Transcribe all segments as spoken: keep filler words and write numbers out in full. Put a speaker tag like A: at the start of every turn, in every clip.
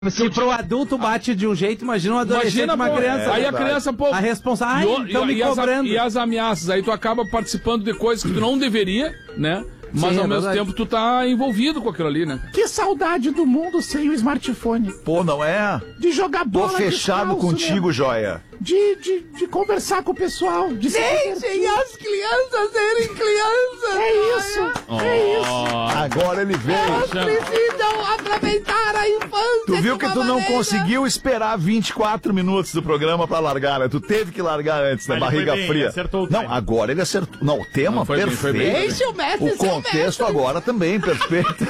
A: Se pro adulto bate de um jeito, imagina um adolescente,
B: Imagina,
A: uma
B: pô,
A: criança.
B: é, aí a criança, pô...
A: A responsável,
B: ah,
A: estão me
B: e,
A: cobrando.
B: As, e as ameaças, aí tu acaba participando de coisas que tu não deveria, né? Mas
A: Sim,
B: ao
A: é
B: mesmo
A: verdade.
B: tempo tu tá envolvido com aquilo ali, né?
C: Que saudade do mundo sem o smartphone.
D: Pô, não é?
C: De jogar
D: Tô
C: bola
D: fechado
C: descalço,
D: contigo,
C: né?
D: Joia.
C: De, de, de conversar com o pessoal. De se
A: Deixem as crianças serem crianças.
C: É isso. É isso.
D: Agora ele veio.
A: Precisam aproveitar a infância.
D: Tu viu
A: de
D: que
A: uma
D: tu não
A: maneira-
D: conseguiu esperar vinte e quatro minutos do programa pra largar, né? Tu teve que largar antes, da
E: Mas ele
D: barriga
E: foi bem,
D: fria.
E: ele acertou o
D: Não,
E: time.
D: agora ele acertou. Não, o tema
B: Não, foi bem,
D: perfeito.
B: foi bem, foi bem.
A: Deixa o mestre
D: O
A: ser
D: contexto
A: mestre.
D: agora também, perfeito.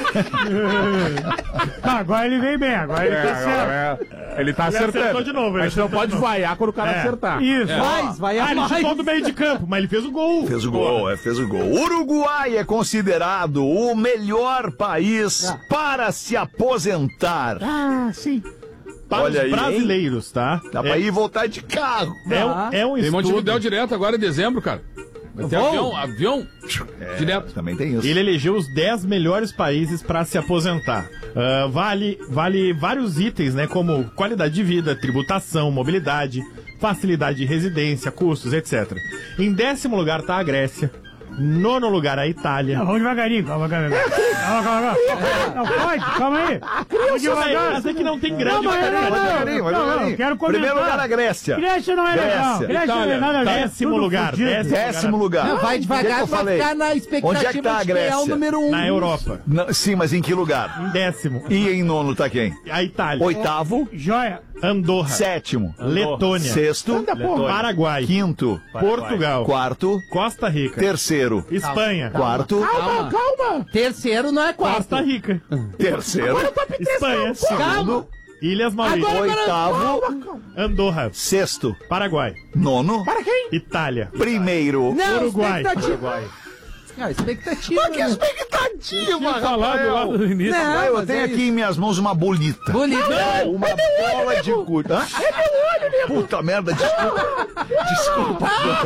F: Não, agora ele vem bem, agora ele tá certo.
E: É, ele tá
F: Ele
E: acertando.
F: acertou de novo, ele
E: A gente não
F: acertou
E: pode
F: de novo.
E: vaiar quando o cara
F: É.
E: acertar.
F: Isso.
A: Vai, vai
F: Ah,
A: a
F: ele
A: mais.
F: chutou do meio de campo, mas ele fez o gol.
D: Fez o gol, é, fez o gol. Uruguai é considerado o melhor país para se aposentar.
C: Ah, sim.
E: Para
D: Olha
E: os
D: aí,
E: brasileiros, tá?
D: Dá pra ir e voltar de carro.
E: É, um,
A: Ah.
E: é um
B: Tem
E: estudo.
B: Montevidéu direto agora em dezembro, cara. Vai ter
A: Voo.
B: avião, avião direto.
D: Também tem isso.
E: Ele elegeu os dez melhores países para se aposentar. Ah, vale, vale vários itens, né? Como qualidade de vida, tributação, mobilidade, facilidade de residência, custos, etcétera. Em décimo lugar tá a Grécia. Nono lugar a Itália.
F: Não, vamos devagarinho, calma, calma. Calma, calma, calma. Não pode, calma aí. Vamos devagar.
E: Mas é que não tem grande
F: Não, mas
E: diferença.
F: não, não,
D: devagarinho, vai
F: não,
D: devagarinho.
F: não, quero comentar.
D: Primeiro lugar a Grécia.
F: Grécia não é legal.
D: Grécia.
F: Grécia não é
B: Itália.
F: nada a ver.
E: Décimo
F: Tudo
E: lugar,
F: fudido.
E: décimo.
D: Décimo lugar.
A: Não, vai
D: O que que
A: devagar
D: eu
A: pra
D: falei?
A: ficar na expectativa
D: Onde é que tá a
A: de quem é o
D: Grécia?
A: número um.
E: Na Europa.
D: Não, sim, mas em que lugar?
E: Em décimo.
D: E em nono tá quem?
E: A Itália.
D: Oitavo,
F: Joia.
E: Andorra.
D: sétimo,
E: Letônia.
D: sexto,
E: Paraguai.
D: quinto,
E: Portugal.
D: quarto,
E: Costa Rica.
D: terceiro,
E: Espanha.
D: quarto,
C: Calma, calma.
A: Terceiro não é quarto.
E: Costa Rica.
D: terceiro,
E: Espanha.
D: segundo,
E: Ilhas Maurícias.
D: oitavo,
E: Andorra.
D: sexto,
E: Paraguai.
D: nono,
C: Para quem?
E: Itália.
D: primeiro.
A: Não,
E: Uruguai.
A: expectativa. Ah, expectativa.
D: Que
A: né?
D: expectativa,
B: Falado lá
D: Rafael.
B: no início.
A: Não,
D: Ah, eu
A: mas
D: tenho
A: é
D: aqui
A: isso.
D: em minhas mãos uma bolita.
A: Bonito.
D: Uma bola de gude. Hã? Puta merda, desculpa. Desculpa.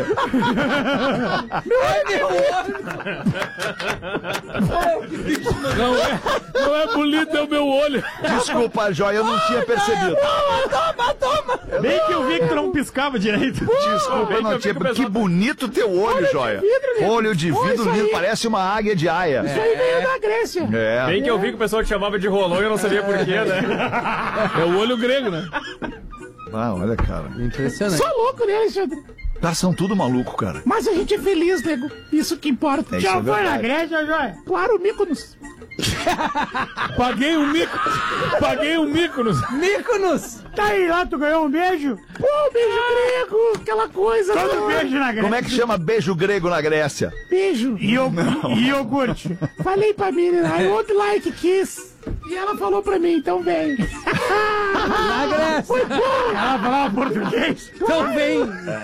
B: Não é, não é bonito, é o meu olho.
D: Desculpa, Joia, eu não tinha percebido.
E: Bem que eu vi que tu não piscava direito.
D: Desculpa, eu não tinha. Que bonito teu olho, Joia. Olho de vidro lindo, parece uma águia de aia.
C: Isso aí veio da Grécia.
D: É.
G: Bem que eu vi que o pessoal te chamava de rolão e eu não sabia porquê, né?
B: É o olho grego, né?
D: Ah, olha, cara.
A: Impressionante.
C: Só louco, né, Alexandre?
D: Tá, são tudo maluco, cara.
C: Mas a gente é feliz, nego. Isso que importa.
D: É, isso
F: Já
D: é
F: foi na
D: verdade.
F: Grécia, Joia?
C: Claro, Mykonos.
B: Paguei um mico. Paguei um mico nos...
A: Mykonos.
F: Tá aí lá, tu ganhou um beijo?
C: Pô, beijo grego. Aquela coisa.
F: Todo
C: toda.
F: beijo na Grécia.
D: Como é que chama beijo grego na Grécia?
C: Beijo.
F: Io- Iogurte.
C: Falei pra mim, I would like kiss. E ela falou pra mim, então vem.
A: Na Grécia.
F: Ela falava português.
A: Então vem.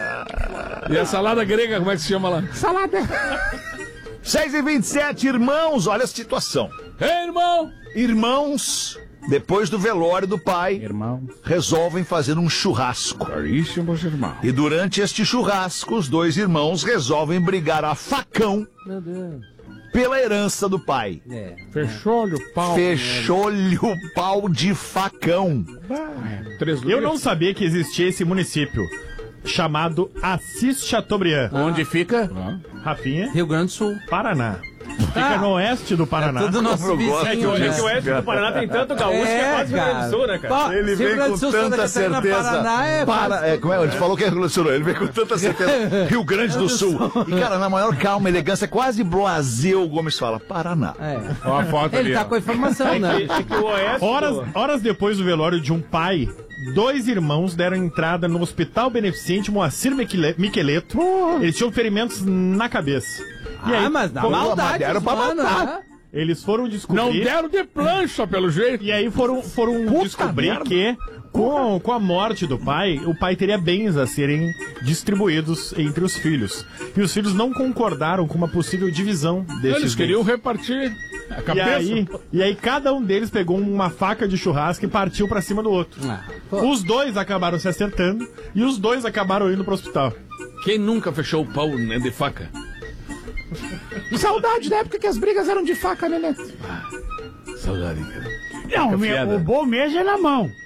B: E a salada grega, como é que se chama lá?
C: Salada.
D: seis e vinte e sete, irmãos, olha a situação.
B: Ei, irmão!
D: Irmãos, depois do velório do pai,
B: Irmão.
D: resolvem fazer um churrasco.
B: Caríssimos irmãos.
D: E durante este churrasco, os dois irmãos resolvem brigar a facão
A: Meu Deus.
D: pela herança do pai.
A: É.
B: Fechou-lhe o pau.
D: Fechou-lhe o pau de facão.
B: Três
E: Eu não
B: letras.
E: sabia que existia esse município chamado Assis Chateaubriand.
G: Onde fica?
E: Rafinha,
A: Rio Grande do Sul.
E: Paraná. Fica no oeste do Paraná.
A: Tudo nosso
D: Como eu gosto.
A: vizinho,
G: É que
A: né?
G: o oeste do Paraná tem tanto gaúcho que é quase Rio Grande do Sul, né, cara?
A: Pô,
D: Ele
A: se
D: vem
A: Rio Grande
D: com
A: do Sul, Santa
D: tanta
A: Catarina,
D: certeza.
A: Paraná é
D: Para, é, como é? A gente falou que é Rio Grande do Sul. Ele vem com tanta certeza. Rio Grande do Sul. E, cara, na maior calma, elegância, quase Brasil, o Gomes fala. Paraná.
A: É.
B: Ó a foto
A: Ele
B: ali,
A: tá
B: ó.
A: com a informação, né?
G: É que o oeste...
E: Horas,
G: do-
E: horas depois do velório de um pai, dois irmãos deram entrada no Hospital Beneficente Moacir Miquele- Miqueleto. Eles tinham ferimentos na cabeça. E aí,
A: Ah, mas na
E: como-
A: maldade,
D: deram pra
A: mano,
D: matar.
A: né?
E: eles foram
B: Não
E: descobrir...
B: deram de plancha, pelo jeito.
E: E aí foram, foram descobrir
D: merda.
E: que, com, com a morte do pai, o pai teria bens a serem distribuídos entre os filhos. E os filhos não concordaram com uma possível divisão desses
B: Eles
E: bens.
B: queriam repartir a
E: E
B: cabeça.
E: aí, e aí cada um deles pegou uma faca de churrasco e partiu pra cima do outro.
A: Ah, pô.
E: Os dois acabaram se acertando e os dois acabaram indo pro hospital.
B: Quem nunca fechou o pau, né, de faca?
C: Saudade da época que as brigas eram de faca, né, Neto?
B: Saudade, cara.
F: Não, o, meu- o bom mesmo é na mão.